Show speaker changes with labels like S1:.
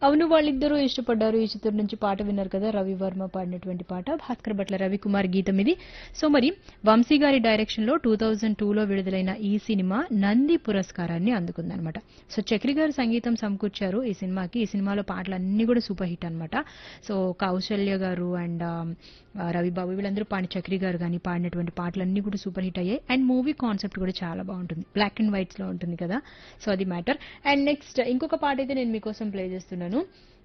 S1: అవును వాళ్ళిద్దరూ ఇష్టపడ్డారు ఈ చిత్రం నుంచి పాట విన్నారు కదా, రవి వర్మ పాడినటువంటి పాట, భాస్కర్ భట్ల రవికుమార్ గీతం ఇది. సో మరి వంశీ గారి డైరెక్షన్ లో 2002లో విడుదలైన ఈ సినిమా నంది పురస్కారాన్ని అందుకుందనమాట. సో చక్రి గారు సంగీతం సమకూర్చారు ఈ సినిమాకి. ఈ సినిమాలో పాటలన్నీ కూడా సూపర్ హిట్ అన్నమాట. సో కౌశల్య గారు అండ్ రవిబాబు వీళ్ళందరూ చక్రి గారు కానీ పాడినటువంటి పాటలన్నీ కూడా సూపర్ హిట్ అయ్యాయి. అండ్ మూవీ కాన్సెప్ట్ కూడా చాలా బాగుంటుంది, బ్లాక్ అండ్ వైట్స్ లో ఉంటుంది కదా. సో అది మ్యాటర్. అండ్ నెక్స్ట్ ఇంకొక పాట అయితే నేను మీకోసం ప్లే చేస్తున్నాను.